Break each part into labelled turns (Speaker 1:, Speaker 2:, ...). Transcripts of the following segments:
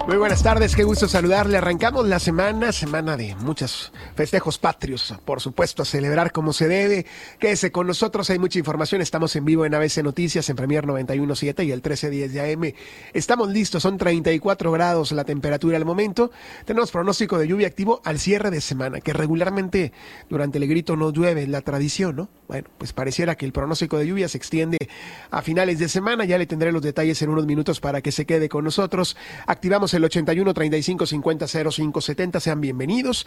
Speaker 1: Muy buenas tardes, qué gusto saludarle. Arrancamos la semana de muchos festejos patrios, por supuesto, a celebrar como se debe. Quédese con nosotros, hay mucha información. Estamos en vivo en ABC Noticias, en Premier 91.7 y el 1310 de AM. Estamos listos, son 34 grados la temperatura al momento. Tenemos pronóstico de lluvia activo al cierre de semana, que regularmente durante el grito no llueve, es la tradición, ¿no? Bueno, pues pareciera que el pronóstico de lluvia se extiende a finales de semana. Ya le tendré los detalles en unos minutos para que se quede con nosotros. Activamos el 81 35 50 05 70. Sean bienvenidos.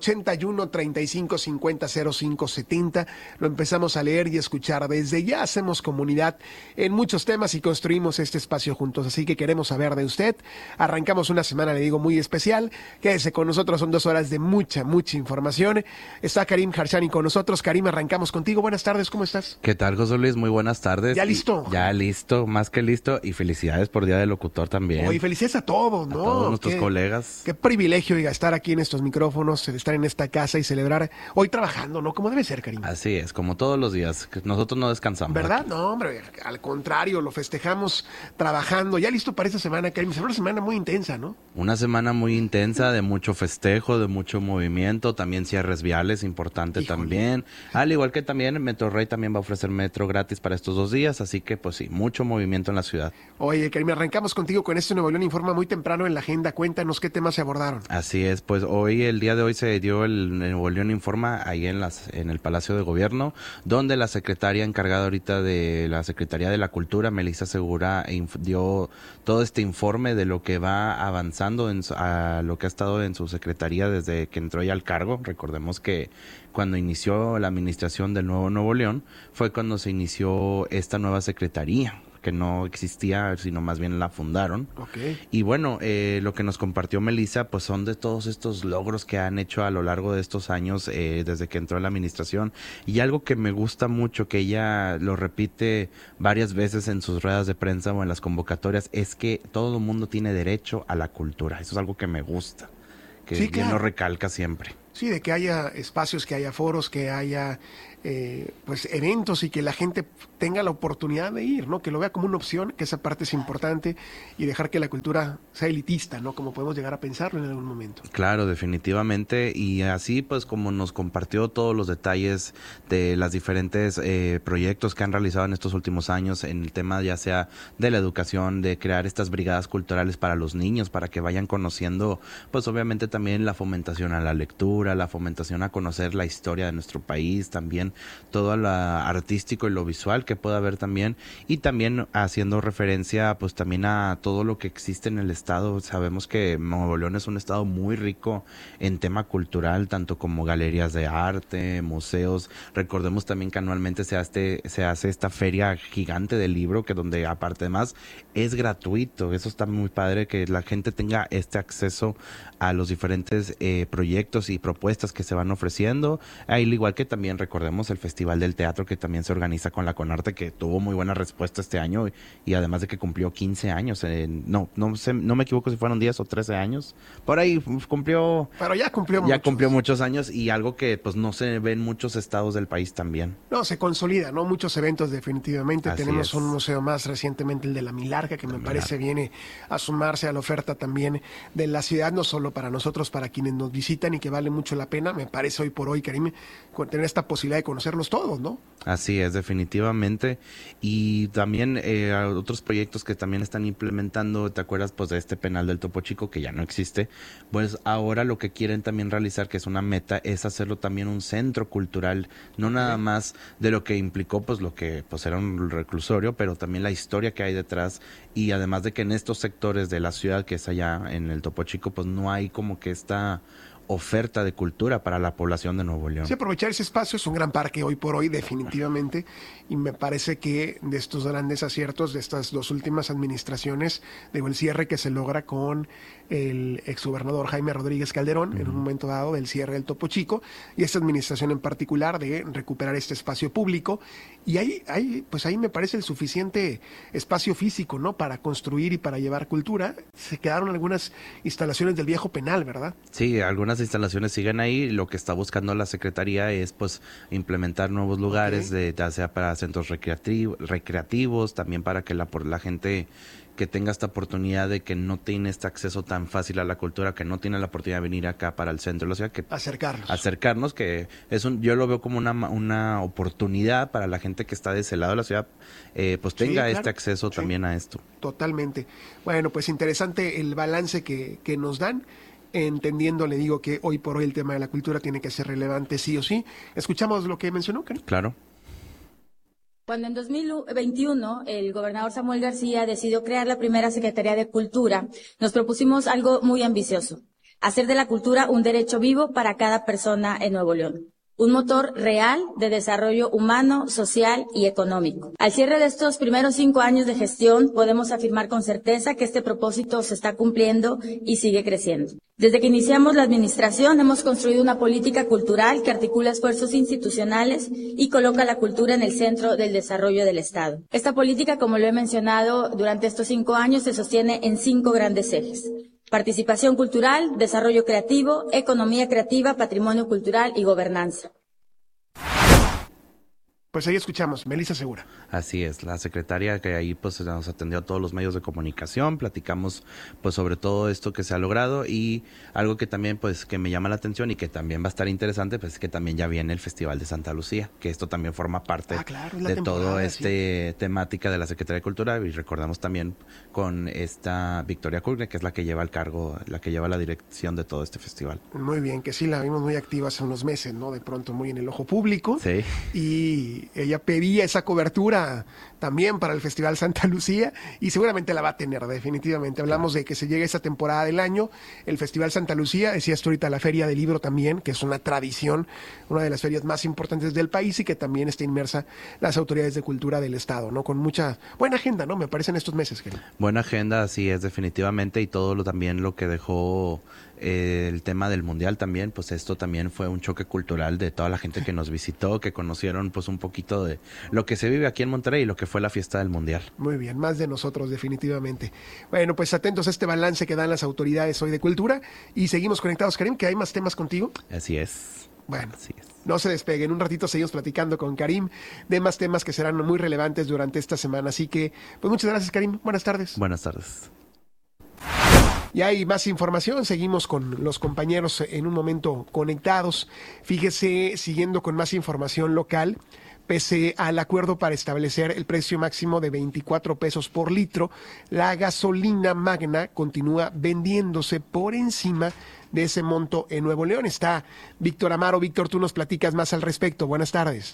Speaker 1: 81 35 50 05 70. Lo empezamos a leer y escuchar. Desde ya hacemos comunidad en muchos temas y construimos este espacio juntos. Así que queremos saber de usted. Arrancamos una semana, le digo, muy especial. Quédese con nosotros. Son 2 horas de mucha información. Está Karim Harshani con nosotros. Karim, arrancamos contigo. Buenas tardes, ¿cómo estás?
Speaker 2: ¿Qué tal, José Luis? Muy buenas tardes.
Speaker 1: ¿Ya listo?
Speaker 2: Ya listo, más que listo. Y felicidades por Día del Locutor también.
Speaker 1: Oye, felicidades a todos, ¿no?
Speaker 2: A todos nuestros colegas.
Speaker 1: Qué privilegio, oiga, estar aquí en estos micrófonos, estar en esta casa y celebrar hoy trabajando, ¿no? Como debe ser, Karim.
Speaker 2: Así es, como todos los días. Nosotros no descansamos.
Speaker 1: ¿Verdad?
Speaker 2: Aquí.
Speaker 1: No, hombre, al contrario, lo festejamos trabajando. Ya listo para esta semana, Karim. Será una semana muy intensa, ¿no?
Speaker 2: Una semana muy intensa, de mucho festejo, de mucho movimiento, también cierres viales, importante.
Speaker 1: Híjole.
Speaker 2: También. Al igual que también Metrorrey también va a ofrecer metro gratis para estos 2 días, así que pues sí, mucho movimiento en la ciudad.
Speaker 1: Oye, Karim, arrancamos contigo con este Nuevo León Informa muy temprano en la agenda. Cuéntanos qué temas se abordaron.
Speaker 2: Así es, pues hoy, el día de hoy se dio el Nuevo León Informa ahí en el Palacio de Gobierno, donde la secretaria encargada ahorita de la Secretaría de la Cultura, Melissa Segura, dio todo este informe de lo que va avanzando a lo que ha estado en su secretaría desde que entró ya al cargo. Recordemos que cuando inició la administración del nuevo Nuevo León fue cuando se inició esta nueva secretaría, que no existía, sino más bien la fundaron.
Speaker 1: Okay.
Speaker 2: Y bueno, lo que nos compartió Melissa, pues son de todos estos logros que han hecho a lo largo de estos años, desde que entró en la administración. Y algo que me gusta mucho, que ella lo repite varias veces en sus ruedas de prensa o en las convocatorias, es que todo el mundo tiene derecho a la cultura. Eso es algo que me gusta, que
Speaker 1: sí,
Speaker 2: ella
Speaker 1: claro.
Speaker 2: lo recalca siempre.
Speaker 1: Sí, de que haya espacios, que haya foros, que haya pues eventos y que la gente tenga la oportunidad de ir, ¿no? Que lo vea como una opción, que esa parte es importante, y dejar que la cultura sea elitista, ¿no? Como podemos llegar a pensarlo en algún momento.
Speaker 2: Claro, definitivamente, y así pues como nos compartió todos los detalles de las diferentes proyectos que han realizado en estos últimos años en el tema ya sea de la educación, de crear estas brigadas culturales para los niños, para que vayan conociendo pues obviamente también la fomentación a la lectura, la fomentación a conocer la historia de nuestro país, también todo lo artístico y lo visual que pueda haber también, y también haciendo referencia pues también a todo lo que existe en el estado. Sabemos que Nuevo León es un estado muy rico en tema cultural, tanto como galerías de arte, museos. Recordemos también que anualmente se hace esta feria gigante del libro, que donde aparte más es gratuito. Eso está muy padre, que la gente tenga este acceso a los diferentes proyectos y propuestas que se van ofreciendo. Al igual que también recordemos el Festival del Teatro, que también se organiza con la Conarte, que tuvo muy buena respuesta este año, y además de que cumplió 15 años. No me equivoco si fueron 10 o 13 años. Por ahí cumplió.
Speaker 1: Pero ya cumplió
Speaker 2: muchos. Ya cumplió muchos años, y algo que pues no se ve en muchos estados del país también.
Speaker 1: No, se consolida, ¿no? Muchos eventos definitivamente.
Speaker 2: Así
Speaker 1: Tenemos
Speaker 2: es.
Speaker 1: un museo más recientemente, el de la Milarca, que me parece viene a sumarse a la oferta también de la ciudad, no solo para nosotros, para quienes nos visitan, y que vale mucho la pena, me parece hoy por hoy, Karim, tener esta posibilidad de conocerlos todos, ¿no?
Speaker 2: Así es, definitivamente. Y también otros proyectos que también están implementando, ¿te acuerdas pues de este penal del Topo Chico que ya no existe? Pues ahora lo que quieren también realizar, que es una meta, es hacerlo también un centro cultural, no nada más de lo que implicó pues lo que pues era un reclusorio, pero también la historia que hay detrás, y además de que en estos sectores de la ciudad, que es allá en el Topo Chico, pues no hay como que esta oferta de cultura para la población de Nuevo León.
Speaker 1: Sí, aprovechar ese espacio es un gran parque hoy por hoy, definitivamente, y me parece que de estos grandes aciertos de estas 2 últimas administraciones, digo, el cierre que se logra con el exgobernador Jaime Rodríguez Calderón, en un momento dado del cierre del Topo Chico, y esta administración en particular de recuperar este espacio público, y ahí me parece el suficiente espacio físico, ¿no? Para construir y para llevar cultura. Se quedaron algunas instalaciones del viejo penal, ¿verdad?
Speaker 2: Sí, algunas instalaciones siguen ahí. Lo que está buscando la Secretaría es pues implementar nuevos lugares, ya sea para centros recreativos, también para que la gente que tenga esta oportunidad de que no tiene este acceso tan fácil a la cultura, que no tiene la oportunidad de venir acá para el centro de la ciudad, que acercarnos, que yo lo veo como una oportunidad para la gente que está de ese lado de la ciudad, pues tenga este acceso también a esto.
Speaker 1: Totalmente. Bueno, pues interesante el balance que nos dan, entendiendo, le digo, que hoy por hoy el tema de la cultura tiene que ser relevante sí o sí. ¿Escuchamos lo que mencionó, Karen?
Speaker 2: Claro.
Speaker 3: Cuando en 2021 el gobernador Samuel García decidió crear la primera Secretaría de Cultura, nos propusimos algo muy ambicioso: hacer de la cultura un derecho vivo para cada persona en Nuevo León, un motor real de desarrollo humano, social y económico. Al cierre de estos primeros 5 años de gestión, podemos afirmar con certeza que este propósito se está cumpliendo y sigue creciendo. Desde que iniciamos la administración, hemos construido una política cultural que articula esfuerzos institucionales y coloca la cultura en el centro del desarrollo del Estado. Esta política, como lo he mencionado, durante estos 5 años se sostiene en 5 grandes ejes: participación cultural, desarrollo creativo, economía creativa, patrimonio cultural y gobernanza.
Speaker 1: Pues ahí escuchamos, Melissa Segura.
Speaker 2: Así es, la secretaria que ahí pues nos atendió a todos los medios de comunicación, platicamos pues sobre todo esto que se ha logrado, y algo que también pues que me llama la atención y que también va a estar interesante, pues es que también ya viene el Festival de Santa Lucía, que esto también forma parte de todo temática de la Secretaría de Cultura, y recordamos también con esta Victoria Curne, que es la que lleva el cargo, la que lleva la dirección de todo este festival.
Speaker 1: Muy bien, que sí la vimos muy activa hace unos meses, ¿no? De pronto muy en el ojo público.
Speaker 2: Sí.
Speaker 1: Y ella pedía esa cobertura también para el Festival Santa Lucía, y seguramente la va a tener, definitivamente. Hablamos de que se llega esa temporada del año, el Festival Santa Lucía, decías tú ahorita la Feria del Libro también, que es una tradición, una de las ferias más importantes del país, y que también está inmersa las autoridades de cultura del Estado, ¿no? Con mucha buena agenda, ¿no? Me parece en estos meses, Karen.
Speaker 2: Buena agenda, así es, definitivamente, y todo también lo que dejó el tema del Mundial también, pues esto también fue un choque cultural de toda la gente que nos visitó, que conocieron pues un poquito de lo que se vive aquí en Monterrey y lo que fue la fiesta del Mundial.
Speaker 1: Muy bien, más de nosotros definitivamente. Bueno, pues atentos a este balance que dan las autoridades hoy de cultura, y seguimos conectados, Karim, que hay más temas contigo.
Speaker 2: Así es.
Speaker 1: Bueno,
Speaker 2: así es.
Speaker 1: No se despeguen, un ratito seguimos platicando con Karim de más temas que serán muy relevantes durante esta semana, así que pues muchas gracias, Karim, buenas tardes.
Speaker 2: Buenas tardes.
Speaker 1: Y hay más información, seguimos con los compañeros en un momento conectados. Fíjese, siguiendo con más información local, pese al acuerdo para establecer el precio máximo de 24 pesos por litro, la gasolina Magna continúa vendiéndose por encima de ese monto en Nuevo León. Está Víctor Amaro. Víctor, tú nos platicas más al respecto. Buenas tardes.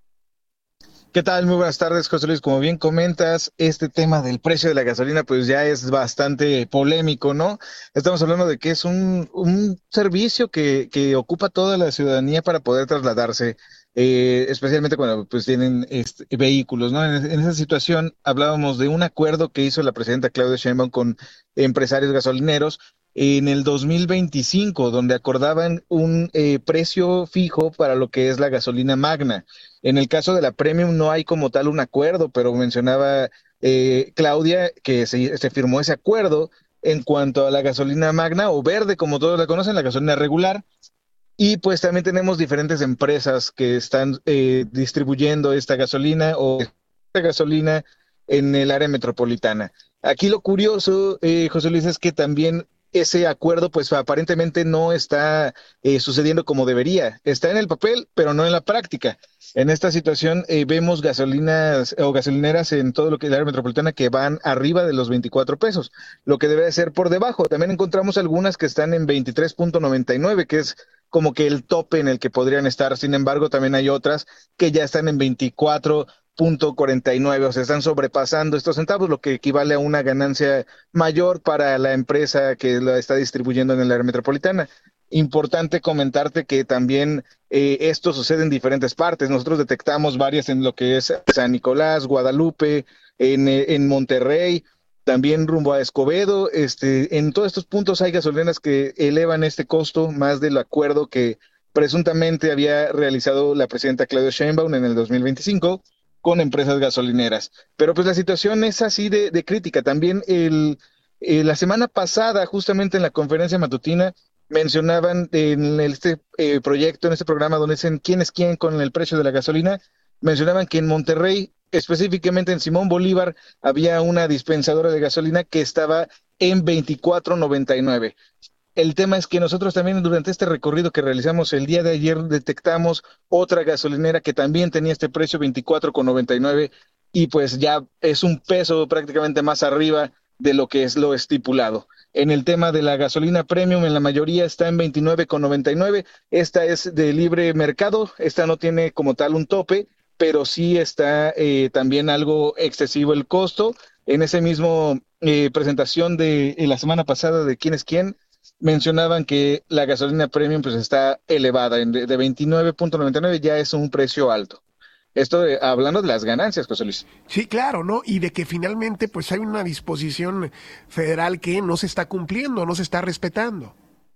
Speaker 4: ¿Qué tal? Muy buenas tardes, José Luis. Como bien comentas, este tema del precio de la gasolina pues ya es bastante polémico, ¿no? Estamos hablando de que es un servicio que ocupa toda la ciudadanía para poder trasladarse, especialmente cuando pues tienen vehículos, ¿no? En esa situación hablábamos de un acuerdo que hizo la presidenta Claudia Sheinbaum con empresarios gasolineros en el 2025, donde acordaban un precio fijo para lo que es la gasolina Magna. En el caso de la Premium no hay como tal un acuerdo, pero mencionaba Claudia que se firmó ese acuerdo en cuanto a la gasolina Magna o verde, como todos la conocen, la gasolina regular. Y pues también tenemos diferentes empresas que están distribuyendo esta gasolina o esta gasolina en el área metropolitana. Aquí lo curioso, José Luis, es que también ese acuerdo pues aparentemente no está sucediendo como debería. Está en el papel, pero no en la práctica. En esta situación vemos gasolinas o gasolineras en todo lo que es el área metropolitana que van arriba de los 24 pesos, lo que debe ser por debajo. También encontramos algunas que están en 23.99, que es como que el tope en el que podrían estar. Sin embargo, también hay otras que ya están en 24.49, o sea, están sobrepasando estos centavos, lo que equivale a una ganancia mayor para la empresa que la está distribuyendo en el área metropolitana. Importante comentarte que también esto sucede en diferentes partes. Nosotros detectamos varias en lo que es San Nicolás, Guadalupe, en Monterrey, también rumbo a Escobedo. En todos estos puntos hay gasolineras que elevan este costo más del acuerdo que presuntamente había realizado la presidenta Claudia Sheinbaum en el 2025 con empresas gasolineras. Pero pues la situación es así de crítica. También la semana pasada, justamente en la conferencia matutina, mencionaban en este proyecto, en este programa donde dicen quién es quién con el precio de la gasolina, mencionaban que en Monterrey, específicamente en Simón Bolívar, había una dispensadora de gasolina que estaba en 24.99. El tema es que nosotros también durante este recorrido que realizamos el día de ayer detectamos otra gasolinera que también tenía este precio 24.99 y pues ya es un peso prácticamente más arriba de lo que es lo estipulado. En el tema de la gasolina premium, en la mayoría está en 29.99. Esta es de libre mercado, esta no tiene como tal un tope, pero sí está también algo excesivo el costo. En ese mismo presentación de la semana pasada de quién es quién, mencionaban que la gasolina premium pues está elevada, de 29.99 ya es un precio alto. Esto hablando de las ganancias, José Luis.
Speaker 1: Sí, claro, ¿no? Y de que finalmente pues hay una disposición federal que no se está cumpliendo, no se está respetando.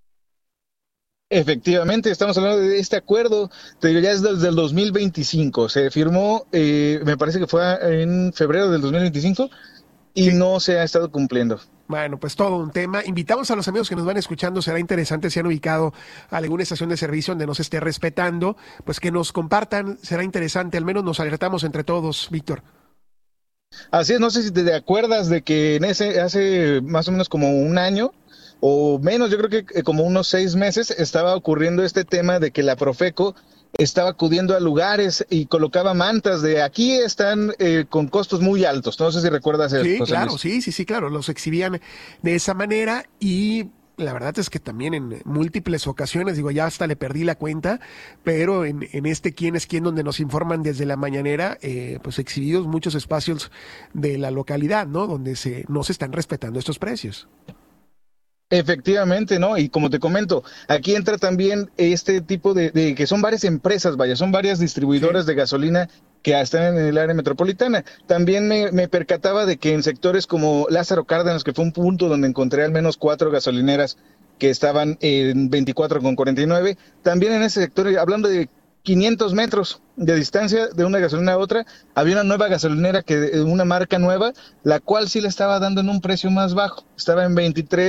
Speaker 4: Efectivamente, estamos hablando de este acuerdo, te digo, ya es desde el 2025, se firmó, me parece que fue en febrero del 2025 y no se ha estado cumpliendo.
Speaker 1: Bueno, pues todo un tema. Invitamos a los amigos que nos van escuchando, será interesante si han ubicado alguna estación de servicio donde no se esté respetando, pues que nos compartan, será interesante, al menos nos alertamos entre todos, Víctor.
Speaker 4: Así es, no sé si te acuerdas de que hace más o menos como un año, o menos, yo creo que como unos 6 meses, estaba ocurriendo este tema de que la Profeco estaba acudiendo a lugares y colocaba mantas de aquí están con costos muy altos. No sé si recuerdas eso.
Speaker 1: Sí, claro, sí, claro, los exhibían de esa manera y la verdad es que también en múltiples ocasiones, digo, ya hasta le perdí la cuenta, pero en este quién es quién donde nos informan desde la mañanera, pues exhibidos muchos espacios de la localidad, ¿no? Donde no se están respetando estos precios.
Speaker 4: Efectivamente, ¿no? Y como te comento, aquí entra también este tipo de que son varias empresas, vaya, son varias distribuidoras de gasolina que están en el área metropolitana. También me percataba de que en sectores como Lázaro Cárdenas, que fue un punto donde encontré al menos 4 gasolineras que estaban en 24.49, también en ese sector, hablando de 500 metros de distancia de una gasolina a otra, había una nueva gasolinera, una marca nueva, la cual sí le estaba dando en un precio más bajo, estaba en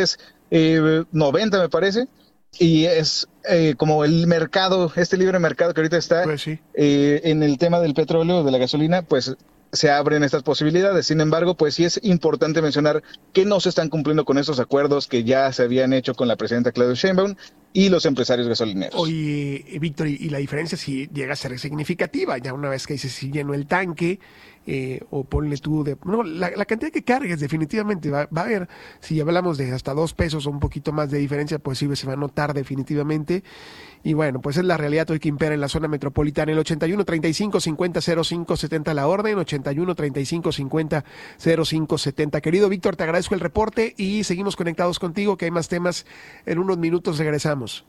Speaker 4: 23.90 me parece, y es como el mercado, este libre mercado que ahorita está
Speaker 1: pues sí.
Speaker 4: En el tema del petróleo, de la gasolina, pues se abren estas posibilidades. Sin embargo, pues sí es importante mencionar que no se están cumpliendo con esos acuerdos que ya se habían hecho con la presidenta Claudia Sheinbaum y los empresarios gasolineros.
Speaker 1: Oye, Víctor, y la diferencia sí llega a ser significativa, ya una vez que dices si lleno el tanque, o ponle tú la cantidad que cargues definitivamente va a haber, si hablamos de hasta 2 pesos o un poquito más de diferencia, pues sí se va a notar definitivamente. Y bueno, pues es la realidad hoy que impera en la zona metropolitana. El 81 35 50 05 70 la orden, 81 35 50 05 70. Querido Víctor, te agradezco el reporte y seguimos conectados contigo, que hay más temas. En unos minutos regresamos.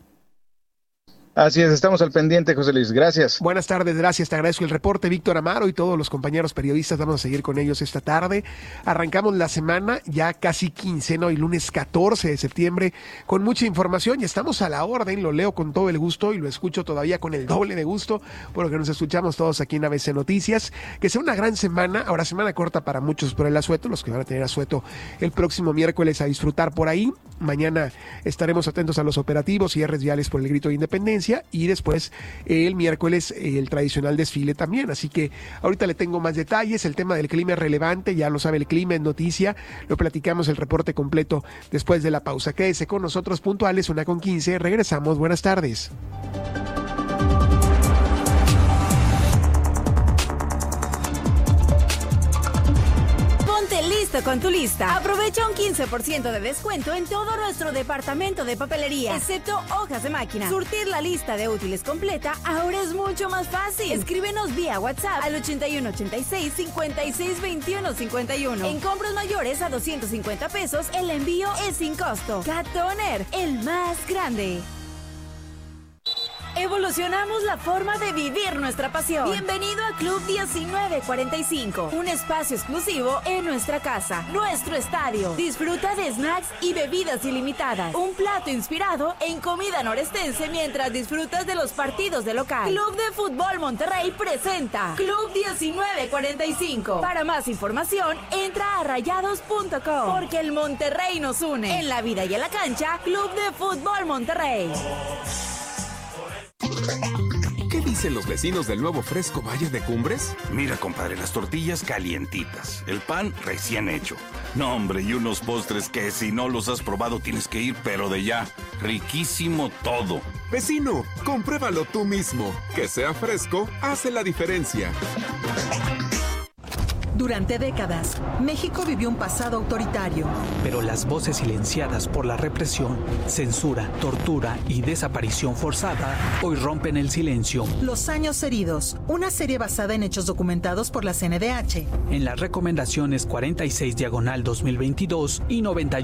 Speaker 4: Así es, estamos al pendiente, José Luis. Gracias.
Speaker 1: Buenas tardes, gracias. Te agradezco el reporte, Víctor Amaro y todos los compañeros periodistas. Vamos a seguir con ellos esta tarde. Arrancamos la semana ya casi quincena, hoy lunes 14 de septiembre, con mucha información y estamos a la orden. Lo leo con todo el gusto y lo escucho todavía con el doble de gusto, porque nos escuchamos todos aquí en ABC Noticias. Que sea una gran semana, ahora semana corta para muchos por el asueto, los que van a tener asueto el próximo miércoles a disfrutar por ahí. Mañana estaremos atentos a los operativos y cierres viales por el grito de independencia. Y después el miércoles el tradicional desfile también, así que ahorita le tengo más detalles. El tema del clima es relevante, ya lo sabe, el clima es noticia, lo platicamos el reporte completo después de la pausa. Quédese con nosotros puntuales, 1:15, regresamos, buenas tardes.
Speaker 5: Listo con tu lista. Aprovecha un 15% de descuento en todo nuestro departamento de papelería, excepto hojas de máquina. Surtir la lista de útiles completa ahora es mucho más fácil. Escríbenos vía WhatsApp al 8186 56 21 51. En compras mayores a 250 pesos, el envío es sin costo. Cat Toner, el más grande. Evolucionamos la forma de vivir nuestra pasión. Bienvenido a Club 1945, un espacio exclusivo en nuestra casa, nuestro estadio. Disfruta de snacks y bebidas ilimitadas. Un plato inspirado en comida norestense mientras disfrutas de los partidos de local. Club de Fútbol Monterrey presenta Club 1945. Para más información, entra a rayados.com, porque el Monterrey nos une. En la vida y en la cancha, Club de Fútbol Monterrey.
Speaker 6: ¿Qué dicen los vecinos del nuevo Fresco Valle de Cumbres?
Speaker 7: Mira, compadre, las tortillas calientitas, el pan recién hecho. No, hombre, y unos postres que si no los has probado tienes que ir, pero de ya. Riquísimo todo.
Speaker 6: Vecino, compruébalo tú mismo. Que sea fresco hace la diferencia.
Speaker 8: Durante décadas, México vivió un pasado autoritario.
Speaker 9: Pero las voces silenciadas por la represión, censura, tortura y desaparición forzada hoy rompen el silencio.
Speaker 8: Los años heridos, una serie basada en hechos documentados por la CNDH.
Speaker 9: En las recomendaciones 46/2022 y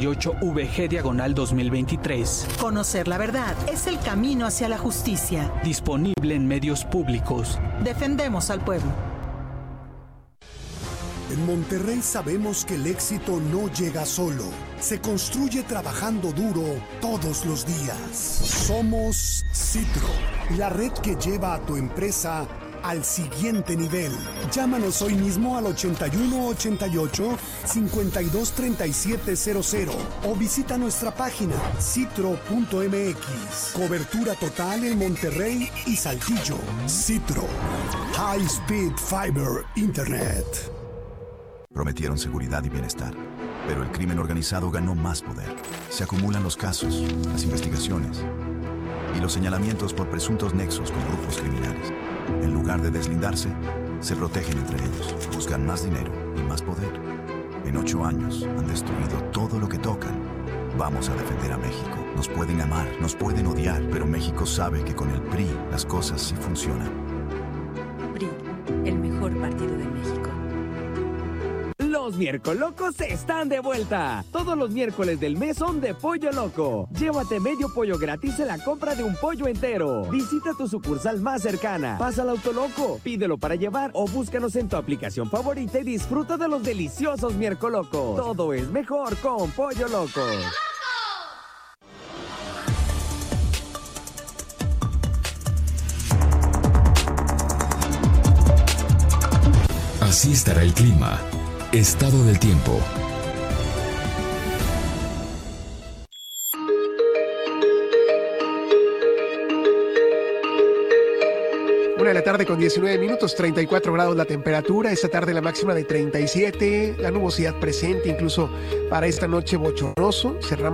Speaker 9: 98/VG/2023.
Speaker 8: Conocer la verdad es el camino hacia la justicia.
Speaker 9: Disponible en medios públicos.
Speaker 8: Defendemos al pueblo.
Speaker 10: En Monterrey sabemos que el éxito no llega solo, se construye trabajando duro todos los días. Somos Citro, la red que lleva a tu empresa al siguiente nivel. Llámanos hoy mismo al 8188-523700 o visita nuestra página citro.mx. Cobertura total en Monterrey y Saltillo. Citro, High Speed Fiber Internet.
Speaker 11: Prometieron seguridad y bienestar, pero el crimen organizado ganó más poder. Se acumulan los casos, las investigaciones y los señalamientos por presuntos nexos con grupos criminales. En lugar de deslindarse, se protegen entre ellos, buscan más dinero y más poder. En 8 años han destruido todo lo que tocan. Vamos a defender a México. Nos pueden amar, nos pueden odiar, pero México sabe que con el PRI las cosas sí funcionan.
Speaker 12: PRI, el mejor partido de México.
Speaker 13: Los Miércolocos están de vuelta. Todos los miércoles del mes son de Pollo Loco. Llévate medio pollo gratis en la compra de un pollo entero. Visita tu sucursal más cercana. Pasa al Autoloco, pídelo para llevar o búscanos en tu aplicación favorita y disfruta de los deliciosos Miércolocos. Todo es mejor con Pollo Loco.
Speaker 14: Así estará el clima. Estado del tiempo.
Speaker 1: Una de la tarde con 19 minutos, 34 grados la temperatura. Esta tarde la máxima de 37. La nubosidad presente incluso para esta noche bochornoso. Cerramos